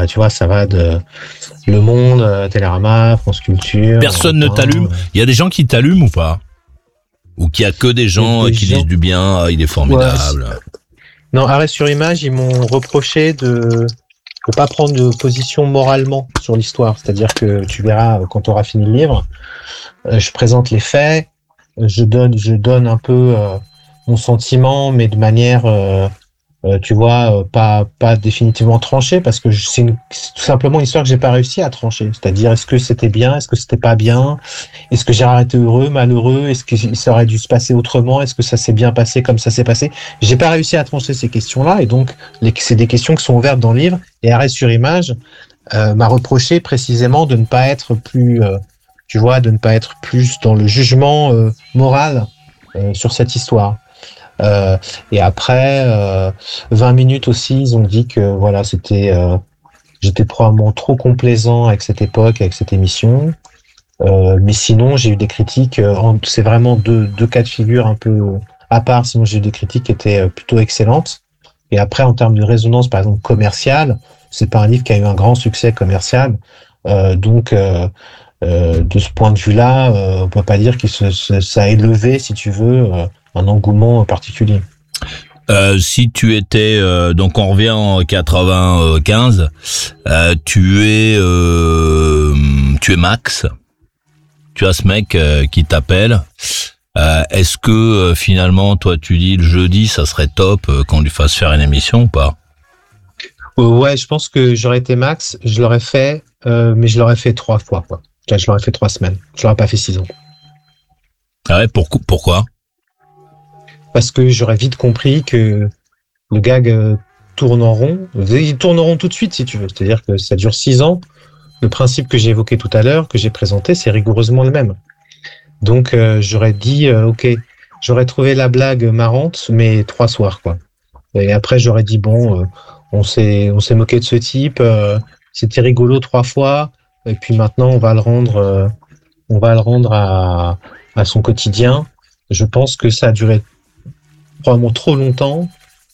tu vois, ça va de Le Monde, Télérama, France Culture. Personne ne t'allume. Il y a des gens qui t'allument ou pas? Ou qu'il y a que des gens qui disent du bien, il est formidable. Ouais, non, Arrêt sur Image, ils m'ont reproché de pas prendre de position moralement sur l'histoire. C'est-à-dire que tu verras quand tu auras fini le livre, je présente les faits, je donne un peu mon sentiment, mais de manière, tu vois, pas définitivement tranchée, parce que c'est tout simplement une histoire que j'ai pas réussi à trancher. C'est-à-dire, est-ce que c'était bien, est-ce que c'était pas bien, est-ce que Gérard était heureux, malheureux, est-ce que ça aurait dû se passer autrement, est-ce que ça s'est bien passé comme ça s'est passé. J'ai pas réussi à trancher ces questions-là, et donc c'est des questions qui sont ouvertes dans le livre. Et Arrêt sur Image m'a reproché précisément de ne pas être plus, tu vois, de ne pas être plus dans le jugement moral sur cette histoire. Et après 20 minutes aussi, ils ont dit que voilà, j'étais probablement trop complaisant avec cette époque, avec cette émission. Mais sinon, j'ai eu des critiques. C'est vraiment deux cas de figure un peu à part. Sinon, j'ai eu des critiques qui étaient plutôt excellentes. Et après, en termes de résonance, par exemple commerciale, c'est pas un livre qui a eu un grand succès commercial. Donc, de ce point de vue-là, on peut pas dire que ça a élevé, si tu veux, un engouement particulier. Si tu étais donc on revient en 95, tu es Max, tu as ce mec qui t'appelle. Est-ce que finalement toi tu dis le jeudi ça serait top qu'on lui fasse faire une émission ou pas? Ouais, je pense que j'aurais été Max, je l'aurais fait, mais je l'aurais fait 3 fois, quoi. Je l'aurais fait 3 semaines, je l'aurais pas fait 6 ans. Ah ouais, pourquoi? Parce que j'aurais vite compris que le gag tourne en rond. Ils tourneront tout de suite, si tu veux. C'est-à-dire que ça dure 6 ans. Le principe que j'ai évoqué tout à l'heure, que j'ai présenté, c'est rigoureusement le même. Donc, j'aurais dit, OK, j'aurais trouvé la blague marrante, mais 3 soirs, quoi. Et après, j'aurais dit, bon, on s'est moqué de ce type, c'était rigolo 3 fois, et puis maintenant, on va le rendre à son quotidien. Je pense que ça a duré probablement trop longtemps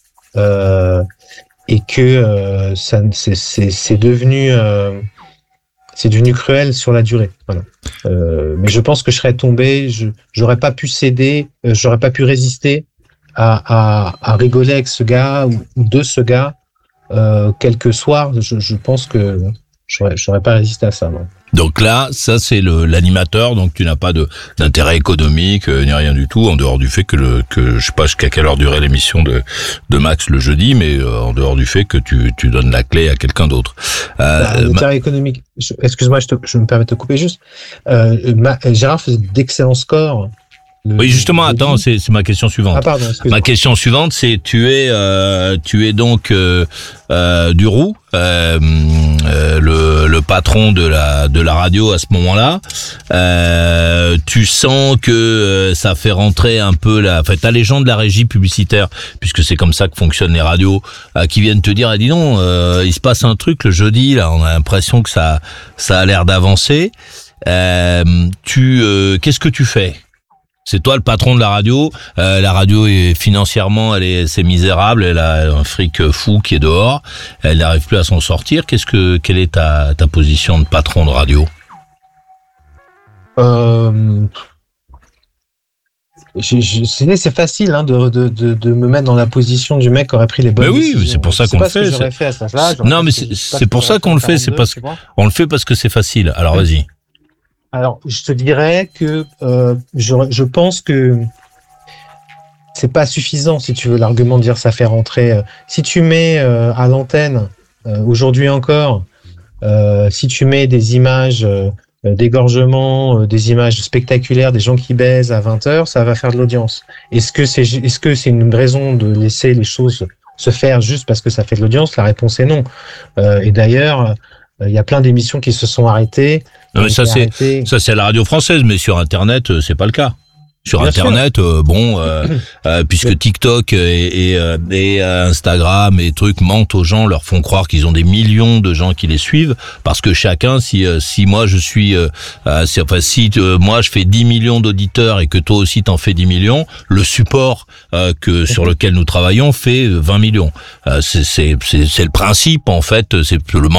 et que c'est devenu cruel sur la durée. Voilà. Mais je pense que je serais tombé, j'aurais pas pu céder, j'aurais pas pu résister à rigoler avec ce gars ou de ce gars quelques soirs. Je pense que j'aurais pas résisté à ça. Non. Donc là, ça c'est l'animateur, donc tu n'as pas d'intérêt économique ni rien du tout, en dehors du fait que je sais pas jusqu'à quelle heure durait l'émission de Max le jeudi, mais en dehors du fait que tu donnes la clé à quelqu'un d'autre. L'intérêt économique. Excuse-moi, je me permets de te couper juste. Gérard faisait d'excellents scores. Oui, justement, attends, c'est ma question suivante. Ah pardon, excuse-moi. Ma question suivante, c'est tu es donc Duroux, le patron de la radio à ce moment-là. Tu sens que ça fait rentrer un peu t'as les gens de la régie publicitaire, puisque c'est comme ça que fonctionnent les radios, qui viennent te dire, dis non, il se passe un truc le jeudi, là, on a l'impression que ça a l'air d'avancer. Qu'est-ce que tu fais? C'est toi le patron de la radio. La radio est financièrement, c'est misérable. Elle a un fric fou qui est dehors. Elle n'arrive plus à s'en sortir. Quelle est ta position de patron de radio? C'est facile de me mettre dans la position du mec qui aurait pris les bonnes décisions. Mais oui, c'est pour ça qu'on le fait. Non, mais c'est pour ça qu'on le fait. C'est parce qu'on le fait parce que c'est facile. Alors vas-y. Alors, je te dirais que je pense que c'est pas suffisant, si tu veux, l'argument de dire ça fait rentrer. Si tu mets à l'antenne, aujourd'hui encore, si tu mets des images d'égorgement, des images spectaculaires, des gens qui baisent à 20h, ça va faire de l'audience. Est-ce que c'est une raison de laisser les choses se faire juste parce que ça fait de l'audience? La réponse est non. Et d'ailleurs, il y a plein d'émissions qui se sont arrêtées. Non, mais ça c'est à la radio française, mais sur Internet, c'est pas le cas. Sur bien Internet, puisque TikTok et Instagram et trucs mentent aux gens, leur font croire qu'ils ont des millions de gens qui les suivent, parce que chacun, si moi je suis, moi je fais 10 millions d'auditeurs et que toi aussi t'en fais 10 millions, le support sur lequel nous travaillons fait 20 millions. C'est le principe en fait, c'est le